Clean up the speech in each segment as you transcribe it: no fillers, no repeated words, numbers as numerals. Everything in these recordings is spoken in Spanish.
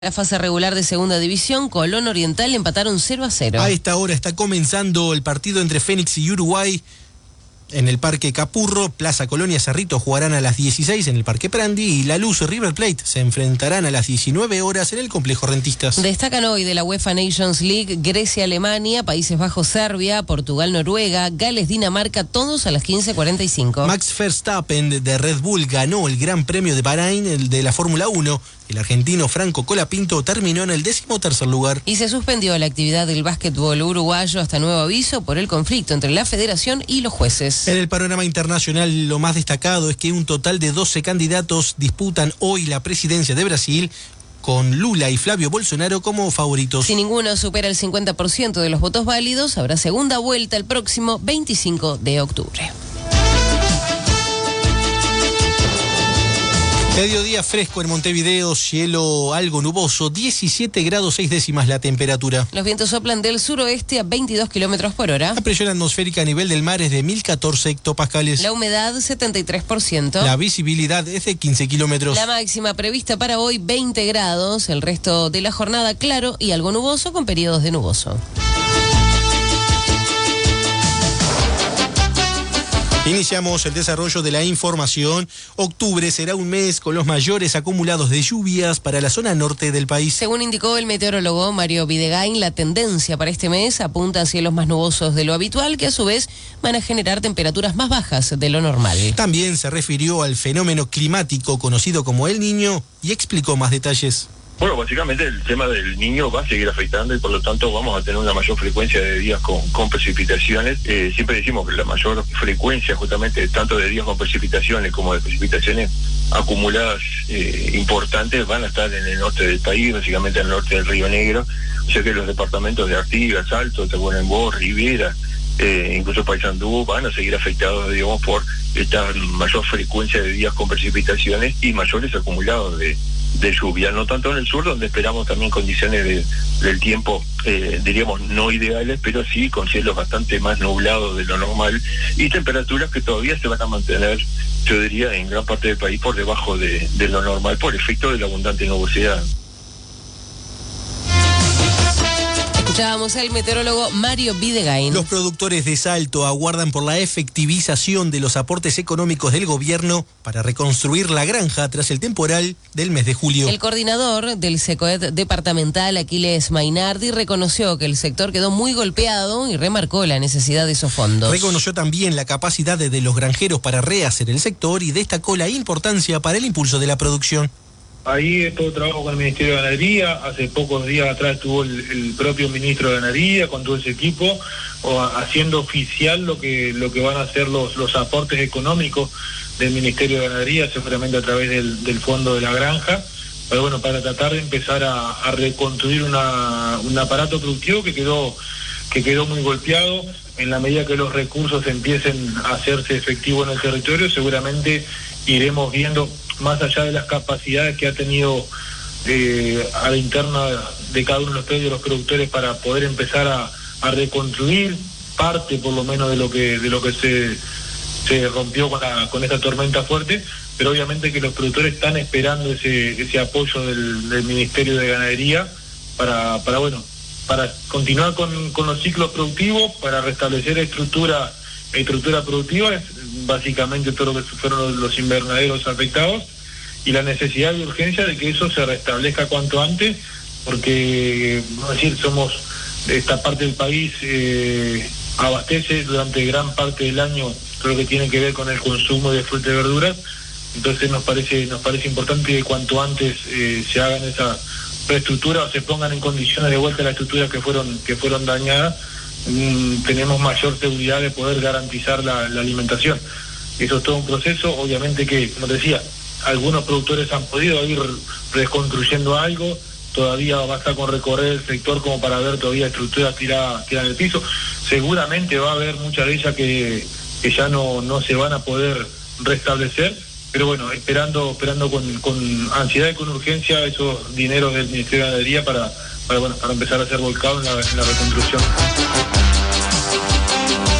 La fase regular de Segunda División, Colón Oriental empataron 0-0. A esta hora está comenzando el partido entre Fénix y Uruguay en el Parque Capurro. Plaza Colonia Cerrito jugarán a las 16 en el Parque Prandi y La Luz River Plate se enfrentarán a las 19 horas en el Complejo Rentistas. Destacan hoy de la UEFA Nations League Grecia-Alemania, Países Bajos-Serbia, Portugal-Noruega, Gales-Dinamarca, todos a las 15:45. Max Verstappen de Red Bull ganó el Gran Premio de Bahrein, el de la Fórmula 1. El argentino Franco Colapinto terminó en el 13º lugar. Y se suspendió la actividad del básquetbol uruguayo hasta nuevo aviso por el conflicto entre la federación y los jueces. En el panorama internacional, lo más destacado es que un total de 12 candidatos disputan hoy la presidencia de Brasil, con Lula y Flavio Bolsonaro como favoritos. Si ninguno supera el 50% de los votos válidos, habrá segunda vuelta el próximo 25 de octubre. Mediodía fresco en Montevideo, cielo algo nuboso, 17 grados 6 décimas la temperatura. Los vientos soplan del suroeste a 22 kilómetros por hora. La presión atmosférica a nivel del mar es de 1014 hectopascales. La humedad 73%. La visibilidad es de 15 kilómetros. La máxima prevista para hoy 20 grados, el resto de la jornada claro y algo nuboso con periodos de nuboso. Iniciamos el desarrollo de la información. Octubre será un mes con los mayores acumulados de lluvias para la zona norte del país. Según indicó el meteorólogo Mario Videgain, la tendencia para este mes apunta a cielos más nubosos de lo habitual, que a su vez van a generar temperaturas más bajas de lo normal. También se refirió al fenómeno climático conocido como El Niño y explicó más detalles. Bueno, básicamente el tema del Niño va a seguir afectando y por lo tanto vamos a tener una mayor frecuencia de días con precipitaciones. Siempre decimos que la mayor frecuencia justamente tanto de días con precipitaciones como de precipitaciones acumuladas importantes van a estar en el norte del país, básicamente en el norte del Río Negro. O sea que los departamentos de Artigas, Salto, Tacuarembó, Rivera, incluso Paysandú van a seguir afectados, digamos, por esta mayor frecuencia de días con precipitaciones y mayores acumulados de lluvia, no tanto en el sur, donde esperamos también condiciones del tiempo, diríamos, no ideales, pero sí con cielos bastante más nublados de lo normal y temperaturas que todavía se van a mantener, yo diría, en gran parte del país por debajo de lo normal por efecto de la abundante nubosidad. Escuchábamos al meteorólogo Mario Videgain. Los productores de Salto aguardan por la efectivización de los aportes económicos del gobierno para reconstruir la granja tras el temporal del mes de julio. El coordinador del SECOED departamental, Aquiles Mainardi, reconoció que el sector quedó muy golpeado y remarcó la necesidad de esos fondos. Reconoció también la capacidad de los granjeros para rehacer el sector y destacó la importancia para el impulso de la producción. Ahí es todo trabajo con el Ministerio de Ganadería. Hace pocos días atrás estuvo el propio ministro de Ganadería con todo ese equipo haciendo oficial lo que van a ser los aportes económicos del Ministerio de Ganadería, seguramente a través del fondo de la granja, pero bueno, para tratar de empezar a reconstruir un aparato productivo que quedó muy golpeado. En la medida que los recursos empiecen a hacerse efectivos en el territorio, seguramente iremos viendo, más allá de las capacidades que ha tenido a la interna de cada uno de los productores para poder empezar a reconstruir parte por lo menos de lo que se rompió con esta tormenta fuerte, pero obviamente que los productores están esperando ese apoyo del Ministerio de Ganadería para continuar con los ciclos productivos, para restablecer estructura productiva, básicamente todo lo que fueron los invernaderos afectados, y la necesidad y urgencia de que eso se restablezca cuanto antes, porque, vamos a decir, esta parte del país abastece durante gran parte del año todo lo que tiene que ver con el consumo de frutas y verduras. Entonces nos parece importante que cuanto antes se hagan esa reestructura o se pongan en condiciones de vuelta las estructuras que fueron dañadas. Tenemos mayor seguridad de poder garantizar la alimentación. Eso es todo un proceso, obviamente que, como decía, algunos productores han podido ir reconstruyendo algo, todavía basta con recorrer el sector como para ver todavía estructuras tiradas en el piso. Seguramente va a haber muchas de ellas que ya no se van a poder restablecer, pero bueno, esperando con ansiedad y con urgencia esos dineros del Ministerio de Ganadería para empezar a ser volcados en la reconstrucción.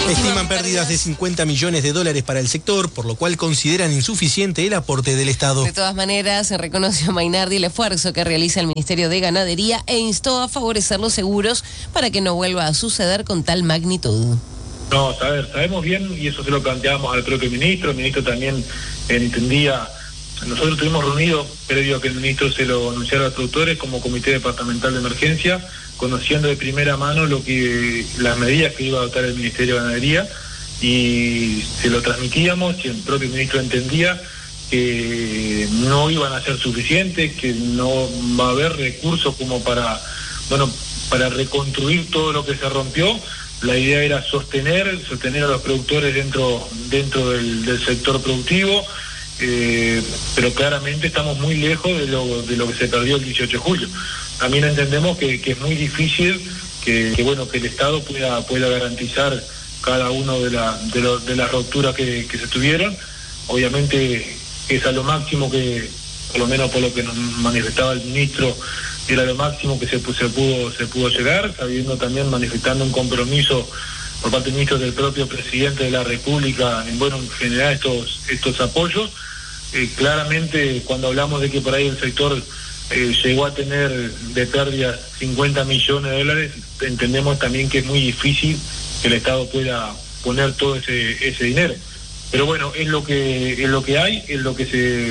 Estiman pérdidas de $50 millones para el sector, por lo cual consideran insuficiente el aporte del Estado. De todas maneras, se reconoció a Mainardi el esfuerzo que realiza el Ministerio de Ganadería e instó a favorecer los seguros para que no vuelva a suceder con tal magnitud. No, a ver, sabemos bien, y eso se lo planteamos al propio ministro. El ministro también entendía. Nosotros estuvimos reunidos previo a que el ministro se lo anunciara a los productores como comité departamental de emergencia, conociendo de primera mano las medidas que iba a adoptar el Ministerio de Ganadería, y se lo transmitíamos, y el propio ministro entendía que no iban a ser suficientes, que no va a haber recursos como para reconstruir todo lo que se rompió. La idea era sostener a los productores dentro del sector productivo, pero claramente estamos muy lejos de lo que se perdió el 18 de julio. También entendemos que es muy difícil que el Estado pueda garantizar cada uno de las rupturas que se tuvieron. Obviamente es a lo máximo que, por lo menos por lo que nos manifestaba el ministro, era lo máximo que se pudo llegar, sabiendo también, manifestando un compromiso por parte del ministro, del propio presidente de la República en generar estos apoyos. Claramente, cuando hablamos de que por ahí el sector llegó a tener de pérdidas $50 millones, entendemos también que es muy difícil que el Estado pueda poner todo ese dinero. Pero bueno, es lo que hay, es lo que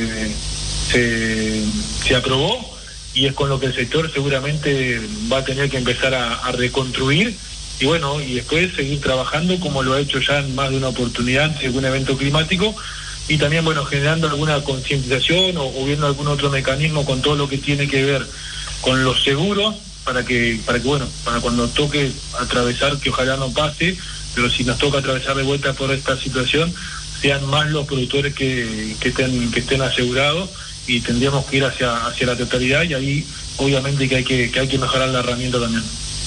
se aprobó, y es con lo que el sector seguramente va a tener que empezar a reconstruir, y después seguir trabajando como lo ha hecho ya en más de una oportunidad ante algún evento climático, y también generando alguna concientización o viendo algún otro mecanismo con todo lo que tiene que ver con los seguros, para que cuando toque atravesar, que ojalá no pase, pero si nos toca atravesar de vuelta por esta situación, sean más los productores que estén asegurados, y tendríamos que ir hacia la totalidad, y ahí obviamente que hay que mejorar la herramienta también.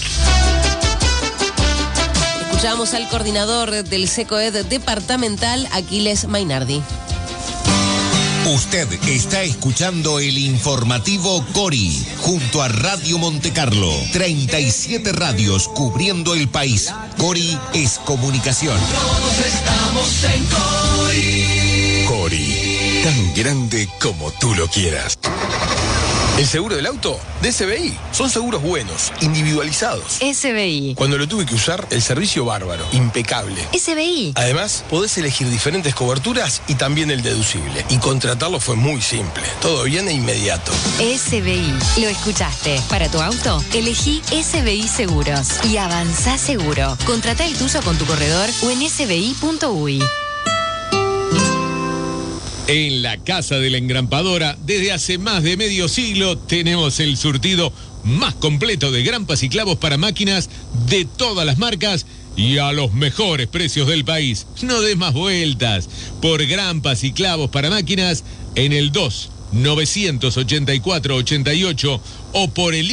Escuchamos al coordinador del SECOED departamental, Aquiles Mainardi. Usted está escuchando el informativo Cori, junto a Radio Montecarlo. 37 radios cubriendo el país. Cori es comunicación. Todos estamos en Cori. Cori, tan grande como tú lo quieras. El seguro del auto de SBI. Son seguros buenos, individualizados. SBI. Cuando lo tuve que usar, el servicio bárbaro, impecable. SBI. Además, podés elegir diferentes coberturas y también el deducible. Y contratarlo fue muy simple. Todo bien e inmediato. SBI. Lo escuchaste. Para tu auto, elegí SBI Seguros y avanzá seguro. Contratá el tuyo con tu corredor o en sbi.uy. En la Casa de la Engrampadora, desde hace más de medio siglo, tenemos el surtido más completo de grampas y clavos para máquinas de todas las marcas y a los mejores precios del país. No des más vueltas. Por grampas y clavos para máquinas en el 2-984-88 o por el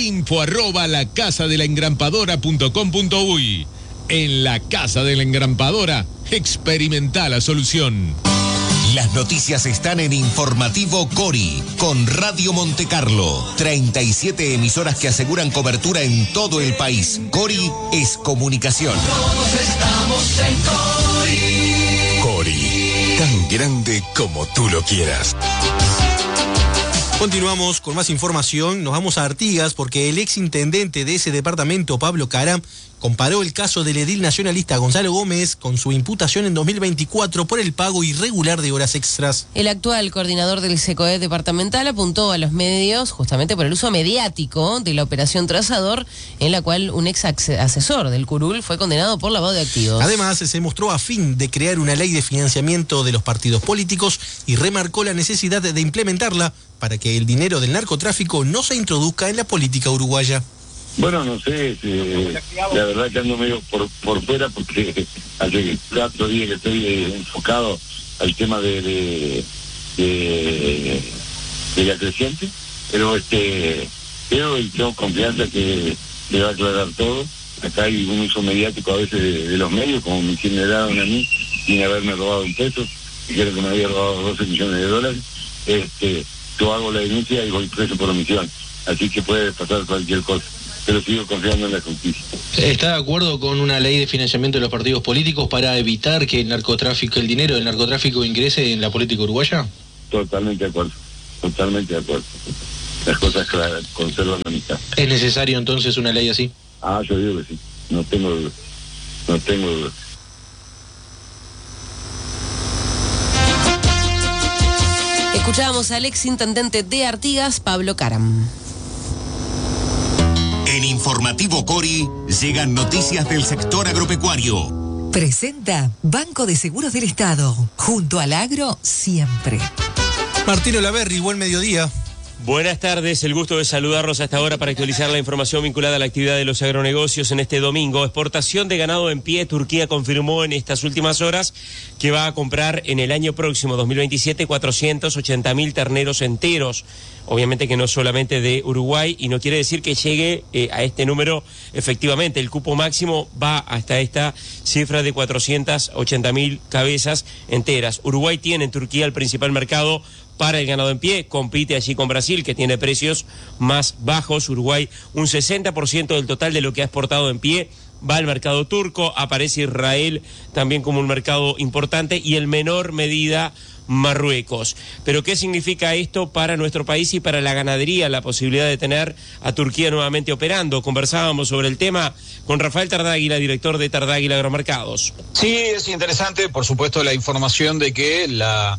info@lacasadelaengrampadora.com.uy. En la Casa de la Engrampadora, experimenta la solución. Las noticias están en Informativo Cori, con Radio Montecarlo. 37 emisoras que aseguran cobertura en todo el país. Cori es comunicación. Todos estamos en Cori. Cori, tan grande como tú lo quieras. Continuamos con más información. Nos vamos a Artigas porque el exintendente de ese departamento, Pablo Caram, comparó el caso del edil nacionalista Gonzalo Gómez con su imputación en 2024 por el pago irregular de horas extras. El actual coordinador del SECOED departamental apuntó a los medios justamente por el uso mediático de la operación Trazador, en la cual un ex asesor del curul fue condenado por lavado de activos. Además, se mostró a fin de crear una ley de financiamiento de los partidos políticos y remarcó la necesidad de implementarla para que el dinero del narcotráfico no se introduzca en la política uruguaya. Bueno, no sé, la verdad que ando medio por fuera porque hace 4 días que estoy enfocado al tema de la creciente, pero creo y tengo confianza que le va a aclarar todo. Acá hay un uso mediático a veces de los medios, como me señalaron a mí, sin haberme robado un peso, y creo que me había robado $12 millones. Yo hago la denuncia y voy preso por omisión, así que puede pasar cualquier cosa. pero sigo confiando en la justicia. ¿Está de acuerdo con una ley de financiamiento de los partidos políticos para evitar que el dinero del narcotráfico ingrese en la política uruguaya? Totalmente de acuerdo, totalmente de acuerdo. Las cosas claras, conservan la amistad. ¿Es necesario entonces una ley así? Yo digo que sí, no tengo duda. Escuchábamos al ex intendente de Artigas, Pablo Caram. En Informativo Cori llegan noticias del sector agropecuario. Presenta Banco de Seguros del Estado. Junto al agro, siempre. Martín Olaverri, buen mediodía. Buenas tardes, el gusto de saludarlos a esta hora para actualizar la información vinculada a la actividad de los agronegocios en este domingo. Exportación de ganado en pie. Turquía confirmó en estas últimas horas que va a comprar en el año próximo, 2027, 480.000 terneros enteros. Obviamente que no solamente de Uruguay, y no quiere decir que llegue a este número efectivamente. El cupo máximo va hasta esta cifra de 480.000 cabezas enteras. Uruguay tiene en Turquía el principal mercado para el ganado en pie, compite allí con Brasil, que tiene precios más bajos. Uruguay, un 60% del total de lo que ha exportado en pie va al mercado turco, aparece Israel también como un mercado importante y en menor medida Marruecos. Pero ¿qué significa esto para nuestro país y para la ganadería, la posibilidad de tener a Turquía nuevamente operando? Conversábamos sobre el tema con Rafael Tardáguila, director de Tardáguila Agromercados. Sí, es interesante, por supuesto, la información de que la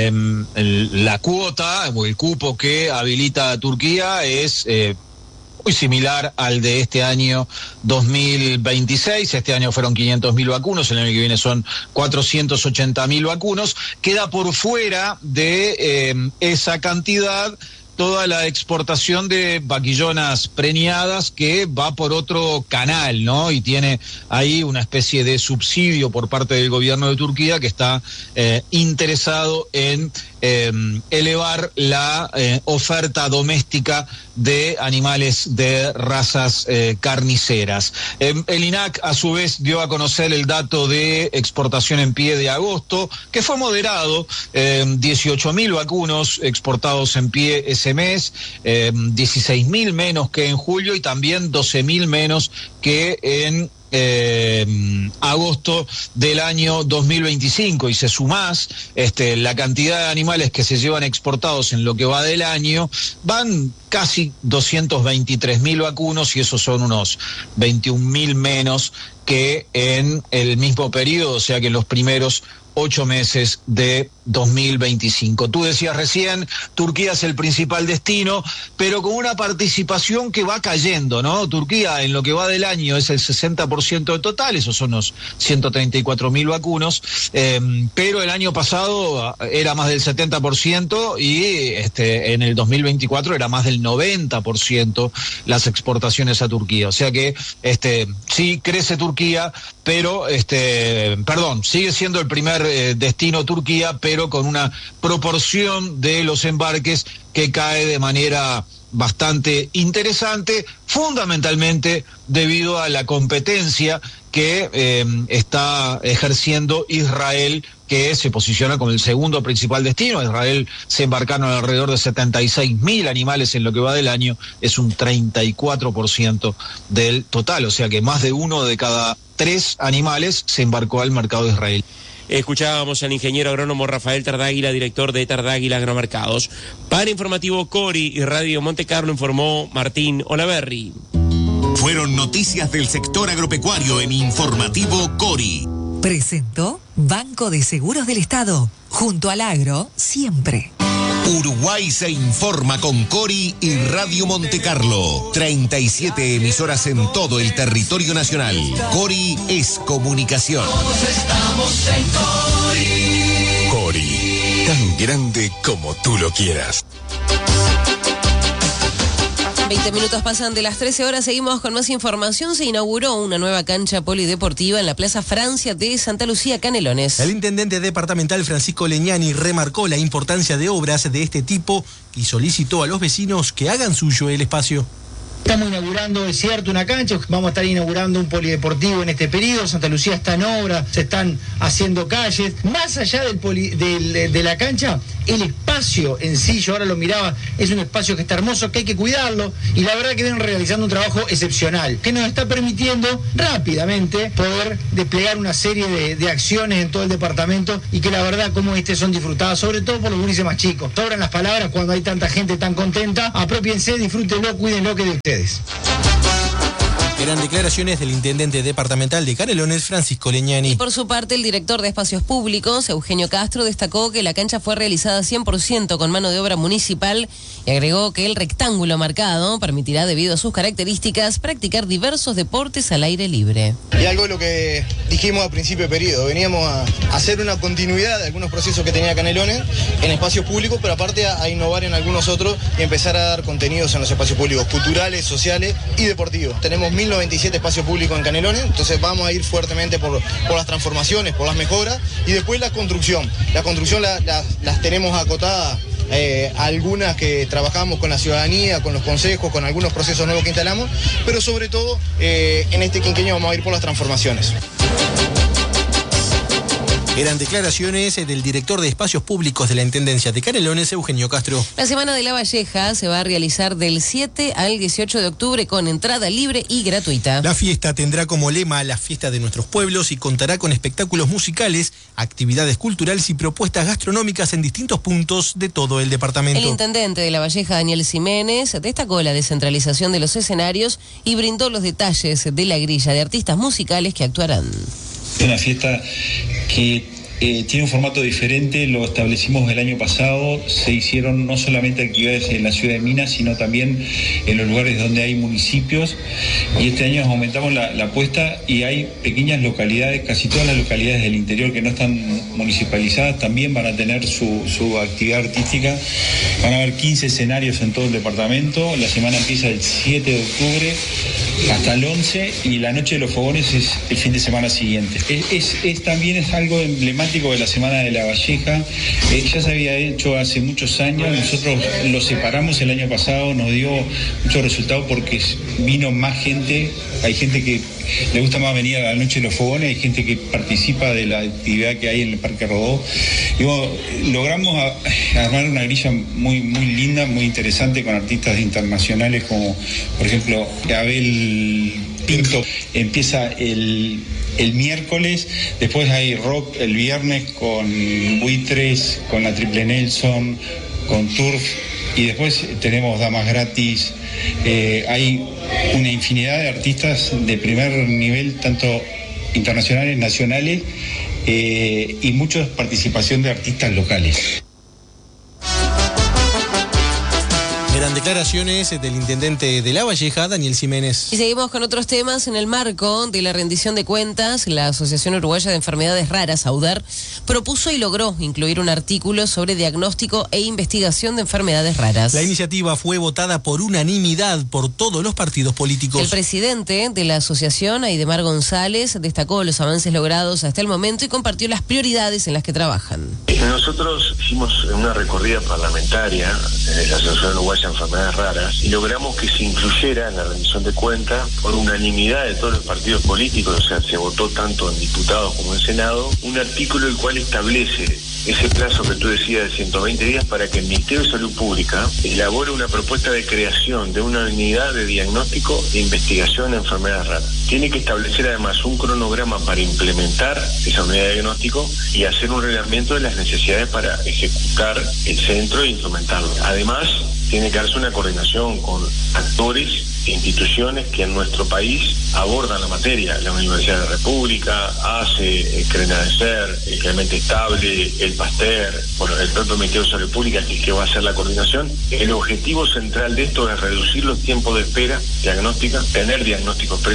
cuota o el cupo que habilita Turquía es muy similar al de este año 2026. Este año fueron 500.000 vacunos, el año que viene son 480.000 vacunos. Queda por fuera de esa cantidad toda la exportación de vaquillonas preñadas, que va por otro canal, ¿no? Y tiene ahí una especie de subsidio por parte del gobierno de Turquía, que está interesado en elevar la oferta doméstica de animales de razas carniceras. El INAC a su vez dio a conocer el dato de exportación en pie de agosto, que fue moderado, 18.000 vacunos exportados en pie ese mes, 16.000 menos que en julio y también 12.000 menos que en agosto del año 2025, y se sumás la cantidad de animales que se llevan exportados en lo que va del año, van casi 223.000 vacunos, y esos son unos 21.000 menos que en el mismo periodo, o sea que en los primeros 8 meses de 2025. Tú decías recién, Turquía es el principal destino, pero con una participación que va cayendo, ¿no? Turquía en lo que va del año es el 60% del total, esos son los 134.000 vacunos, pero el año pasado era más del 70% y en el 2024 era más del 90% las exportaciones a Turquía. O sea que sí crece Turquía, pero sigue siendo el primer destino Turquía, pero con una proporción de los embarques que cae de manera bastante interesante, fundamentalmente debido a la competencia que está ejerciendo Israel, que se posiciona como el segundo principal destino. Israel se embarcaron alrededor de 76.000 animales en lo que va del año, es un 34% del total, o sea que más de 1 de cada 3 animales se embarcó al mercado de Israel. Escuchábamos al ingeniero agrónomo Rafael Tardáguila, director de Tardáguila Agromercados. Para Informativo Cori y Radio Monte Carlo informó Martín Olaverri. Fueron noticias del sector agropecuario en Informativo Cori. Presentó Banco de Seguros del Estado. Junto al agro, siempre. Uruguay se informa con Cori y Radio Monte Carlo. 37 emisoras en todo el territorio nacional. Cori es comunicación. Todos estamos en Cori. Cori, tan grande como tú lo quieras. 20 minutos pasan de las 13 horas, seguimos con más información. Se inauguró una nueva cancha polideportiva en la Plaza Francia de Santa Lucía, Canelones. El intendente departamental Francisco Leñani remarcó la importancia de obras de este tipo y solicitó a los vecinos que hagan suyo el espacio. Estamos inaugurando, es cierto, una cancha, vamos a estar inaugurando un polideportivo en este periodo, Santa Lucía está en obra, se están haciendo calles. Más allá de la cancha, el espacio en sí, yo ahora lo miraba, es un espacio que está hermoso, que hay que cuidarlo, y la verdad que vienen realizando un trabajo excepcional, que nos está permitiendo rápidamente poder desplegar una serie de acciones en todo el departamento, y que la verdad, como son disfrutadas, sobre todo por los gurises más chicos. Sobran las palabras cuando hay tanta gente tan contenta, apropiense, disfrútenlo, cuídenlo, que de ustedes. Eran declaraciones del intendente departamental de Canelones, Francisco Leñani. Y por su parte, el director de Espacios Públicos, Eugenio Castro, destacó que la cancha fue realizada 100% con mano de obra municipal y agregó que el rectángulo marcado permitirá, debido a sus características, practicar diversos deportes al aire libre. Y algo de lo que dijimos al principio del periodo, veníamos a hacer una continuidad de algunos procesos que tenía Canelones en espacios públicos, pero aparte a innovar en algunos otros y empezar a dar contenidos en los espacios públicos, culturales, sociales y deportivos. Tenemos 1097 espacios públicos en Canelones, entonces vamos a ir fuertemente por las transformaciones, por las mejoras, y después la construcción. La construcción las tenemos acotadas, algunas que trabajamos con la ciudadanía, con los consejos, con algunos procesos nuevos que instalamos, pero sobre todo en este quinquenio vamos a ir por las transformaciones. Eran declaraciones del director de Espacios Públicos de la Intendencia de Canelones, Eugenio Castro. La Semana de La Valleja se va a realizar del 7 al 18 de octubre con entrada libre y gratuita. La fiesta tendrá como lema la fiesta de nuestros pueblos y contará con espectáculos musicales, actividades culturales y propuestas gastronómicas en distintos puntos de todo el departamento. El intendente de La Valleja, Daniel Ximénez, destacó la descentralización de los escenarios y brindó los detalles de la grilla de artistas musicales que actuarán. Es una fiesta que tiene un formato diferente, lo establecimos el año pasado, se hicieron no solamente actividades en la ciudad de Minas, sino también en los lugares donde hay municipios, y este año aumentamos la apuesta y hay pequeñas localidades, casi todas las localidades del interior que no están municipalizadas también van a tener su actividad artística. Van a haber 15 escenarios en todo el departamento, la semana empieza el 7 de octubre hasta el 11 y la noche de los fogones es el fin de semana siguiente. También es algo emblemático de la Semana de La Valleja, ya se había hecho hace muchos años, nosotros lo separamos el año pasado, nos dio mucho resultado porque vino más gente, hay gente que le gusta más venir a la noche de los fogones, hay gente que participa de la actividad que hay en el Parque Rodó, y bueno, logramos armar una grilla muy, muy linda, muy interesante con artistas internacionales como por ejemplo Abel Pinto, empieza el miércoles, después hay rock el viernes con Buitres, con la Triple Nelson, con Turf, y después tenemos damas gratis. Hay una infinidad de artistas de primer nivel, tanto internacionales, nacionales, y mucha participación de artistas locales. Eran declaraciones del intendente de La Valleja, Daniel Ximénez. Y seguimos con otros temas. En el marco de la rendición de cuentas, la Asociación Uruguaya de Enfermedades Raras, AUDER, propuso y logró incluir un artículo sobre diagnóstico e investigación de enfermedades raras. La iniciativa fue votada por unanimidad por todos los partidos políticos. El presidente de la asociación, Aidemar González, destacó los avances logrados hasta el momento y compartió las prioridades en las que trabajan. Nosotros hicimos una recorrida parlamentaria de la Asociación Uruguaya de Enfermedades Raras y logramos que se incluyera en la rendición de cuentas por unanimidad de todos los partidos políticos, o sea, se votó tanto en diputados como en Senado, un artículo el cual establece ese plazo que tú decías de 120 días para que el Ministerio de Salud Pública elabore una propuesta de creación de una unidad de diagnóstico e investigación de enfermedades raras. Tiene que establecer además un cronograma para implementar esa unidad de diagnóstico y hacer un reglamento de las necesidades para ejecutar el centro e instrumentarlo. Además, tiene que darse una coordinación con actores e instituciones que en nuestro país abordan la materia. La Universidad de la República, ACE, CRENADECER, Clemente Estable, el PASTER, bueno, el propio Ministerio de Salud Pública que va a hacer la coordinación. El objetivo central de esto es reducir los tiempos de espera diagnóstica, tener diagnósticos precisos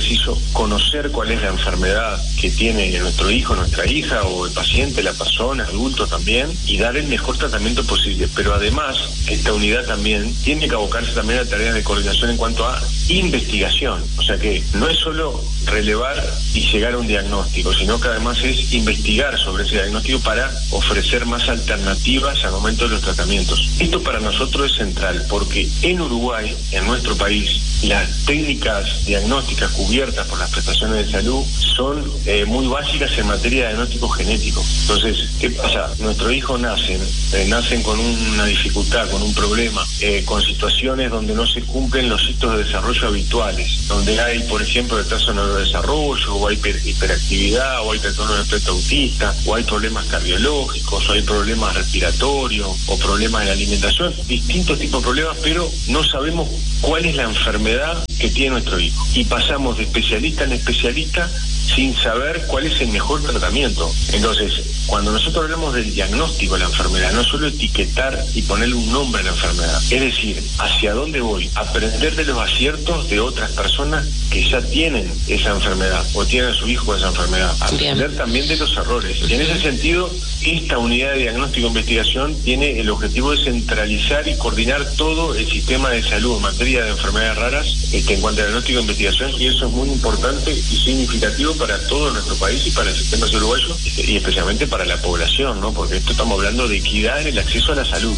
conocer cuál es la enfermedad que tiene nuestro hijo, nuestra hija, o el paciente, la persona, adulto también, y dar el mejor tratamiento posible. Pero además, esta unidad también tiene que abocarse también a tareas de coordinación en cuanto a investigación. O sea que no es solo relevar y llegar a un diagnóstico, sino que además es investigar sobre ese diagnóstico para ofrecer más alternativas al momento de los tratamientos. Esto para nosotros es central, porque en Uruguay, en nuestro país, las técnicas diagnósticas cubiertas por las prestaciones de salud son muy básicas en materia de diagnóstico genético. Entonces, ¿qué pasa? Nuestros hijos nacen con una dificultad, con un problema, con situaciones donde no se cumplen los hitos de desarrollo habituales, donde hay, por ejemplo, retraso en el desarrollo, o hay hiperactividad, o hay trastorno del espectro autista, o hay problemas cardiológicos, o hay problemas respiratorios, o problemas de la alimentación, distintos tipos de problemas, pero no sabemos cuál es la enfermedad que tiene nuestro hijo. Y pasamos de especialista en especialista sin saber cuál es el mejor tratamiento. Entonces, cuando nosotros hablamos del diagnóstico de la enfermedad, no solo etiquetar y ponerle un nombre a la enfermedad, es decir, hacia dónde voy, aprender de los aciertos de otras personas que ya tienen esa enfermedad o tienen a su hijo esa enfermedad, aprender también de los errores. Y en ese sentido, esta unidad de diagnóstico e investigación tiene el objetivo de centralizar y coordinar todo el sistema de salud en materia de enfermedades raras en cuanto a diagnóstico e investigación, y eso es muy importante y significativo para todo nuestro país y para el sistema uruguayo, y especialmente para la población, ¿no? Porque esto estamos hablando de equidad en el acceso a la salud.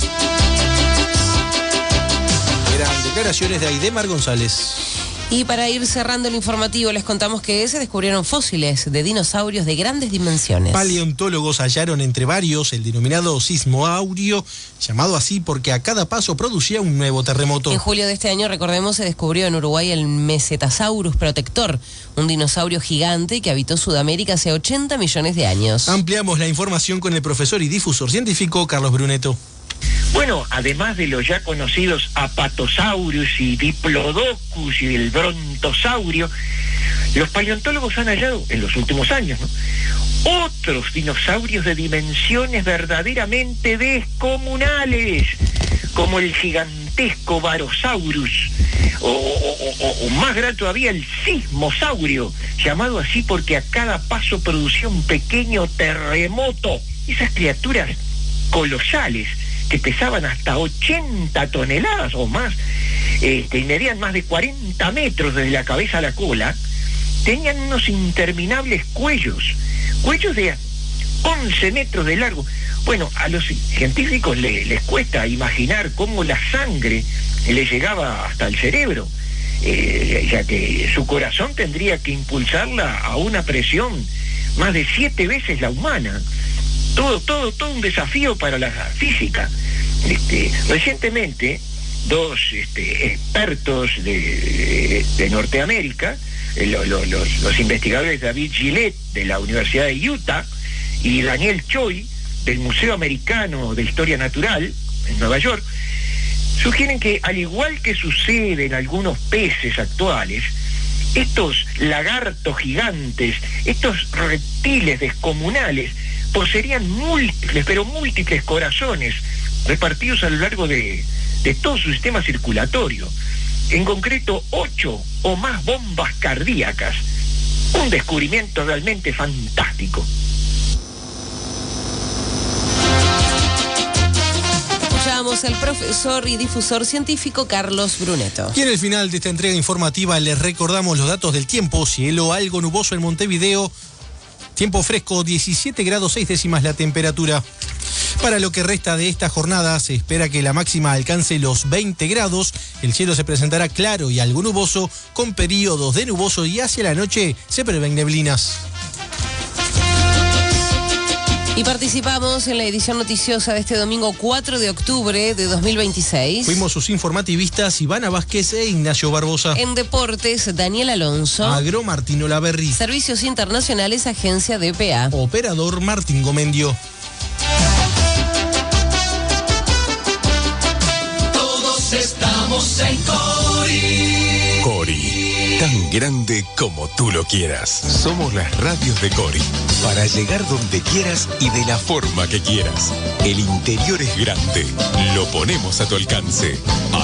Eran declaraciones de Aidemar González. Y para ir cerrando el informativo, les contamos que se descubrieron fósiles de dinosaurios de grandes dimensiones. Paleontólogos hallaron entre varios el denominado sismoaurio, llamado así porque a cada paso producía un nuevo terremoto. En julio de este año, recordemos, se descubrió en Uruguay el Mesetasaurus protector, un dinosaurio gigante que habitó Sudamérica hace 80 millones de años. Ampliamos la información con el profesor y difusor científico Carlos Bruneto. Bueno, además de los ya conocidos Apatosaurus y Diplodocus y el Brontosaurio, los paleontólogos han hallado en los últimos años, ¿no?, otros dinosaurios de dimensiones verdaderamente descomunales, como el gigantesco Barosaurus, o más grande todavía, el Sismosaurio, llamado así porque a cada paso producía un pequeño terremoto. Esas criaturas colosales, que pesaban hasta 80 toneladas o más, y medían más de 40 metros desde la cabeza a la cola, tenían unos interminables cuellos de 11 metros de largo. Bueno, a los científicos les cuesta imaginar cómo la sangre le llegaba hasta el cerebro, ya que su corazón tendría que impulsarla a una presión más de 7 veces la humana. Todo un desafío para la física. Recientemente, dos expertos de Norteamérica, los investigadores David Gillette de la Universidad de Utah y Daniel Choi del Museo Americano de Historia Natural en Nueva York, sugieren que, al igual que sucede en algunos peces actuales, estos lagartos gigantes, estos reptiles descomunales, poseerían múltiples corazones repartidos a lo largo de todo su sistema circulatorio. En concreto, 8 o más bombas cardíacas. Un descubrimiento realmente fantástico. Escuchamos al profesor y difusor científico Carlos Bruneto. Y en el final de esta entrega informativa les recordamos los datos del tiempo. Cielo algo nuboso en Montevideo. Tiempo fresco, 17 grados 6 décimas la temperatura. Para lo que resta de esta jornada, se espera que la máxima alcance los 20 grados. El cielo se presentará claro y algo nuboso, con periodos de nuboso, y hacia la noche se prevén neblinas. Y participamos en la edición noticiosa de este domingo 4 de octubre de 2026. Fuimos sus informativistas Ivana Vázquez e Ignacio Barbosa. En deportes, Daniel Alonso. Agro Martín Olaverri. Servicios internacionales, Agencia DPA. Operador Martín Gomendio. Todos estamos en Cori. Cori, tan grande como tú lo quieras. Somos las radios de Cori, para llegar donde quieras y de la forma que quieras. El interior es grande, lo ponemos a tu alcance.